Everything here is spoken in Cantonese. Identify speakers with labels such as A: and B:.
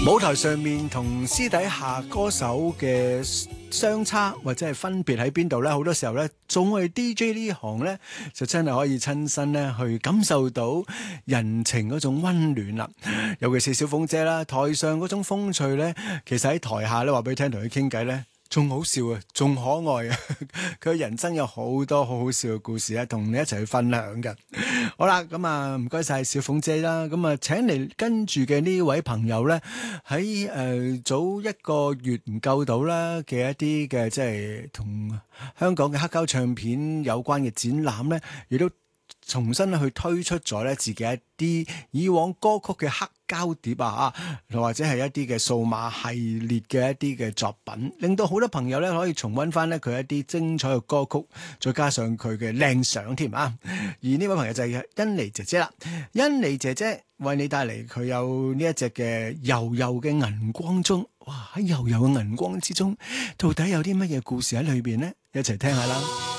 A: 舞台上面同私底下歌手嘅相差或者係分別喺邊度呢？好多時候呢，做我哋 DJ 呢行呢，就真係可以親身呢去感受到人情嗰種溫暖啦。尤其是小鳳姐啦，台上嗰種風趣呢，其實喺台下呢話俾你聽，同佢傾偈呢，仲好笑啊，仲可愛啊！佢人生有好多好好笑嘅故事啊，同你一齊去分享嘅。好啦，咁啊唔該晒小鳳姐啦，咁啊請嚟跟住嘅呢位朋友咧，喺早一個月唔夠到啦嘅一啲嘅即係同香港嘅黑膠唱片有關嘅展覽咧，亦都重新去推出咗咧自己一啲以往歌曲嘅黑膠碟啊，或者係一啲嘅數碼系列嘅一啲嘅作品，令到好多朋友咧可以重溫翻咧佢一啲精彩嘅歌曲，再加上佢嘅靚相添啊！而呢位朋友就係欣妮姐姐啦，欣妮姐姐為你帶嚟佢有呢一隻嘅柔柔嘅銀光中，哇！喺柔柔嘅銀光之中，到底有啲乜嘢故事喺裏邊呢？一齊聽下啦〜